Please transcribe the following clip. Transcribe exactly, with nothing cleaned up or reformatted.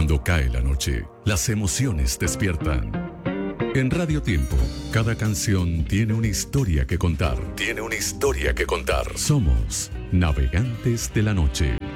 Cuando cae la noche, las emociones despiertan. En Radio Tiempo, cada canción tiene una historia que contar. Tiene una historia que contar. Somos Navegantes de la Noche.